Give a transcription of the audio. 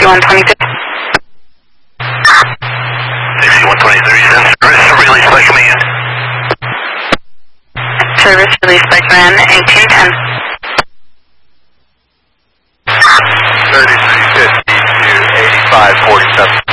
6123. 6123 is in service. Release by command. Service released by command 1810. 3350 to 8547.